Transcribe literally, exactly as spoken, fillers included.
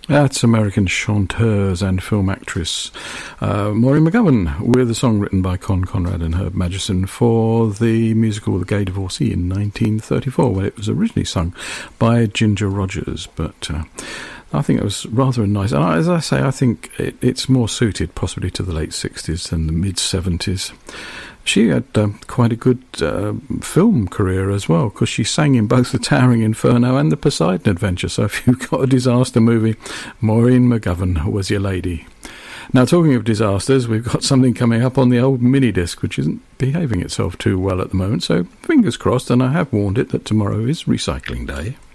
That's American chanteuse and film actress uh, Maureen McGovern, with a song written by Con Conrad and Herb Magidson for the musical The Gay Divorcee in nineteen thirty-four, when it was originally sung by Ginger Rogers. But uh, I think it was rather a nice, and as I say, I think it, it's more suited possibly to the late sixties than the mid seventies. She had um, quite a good uh, film career as well, because she sang in both The Towering Inferno and The Poseidon Adventure. So if you've got a disaster movie, Maureen McGovern was your lady. Now, talking of disasters, we've got something coming up on the old mini-disc, which isn't behaving itself too well at the moment. So fingers crossed, and I have warned it that tomorrow is recycling day.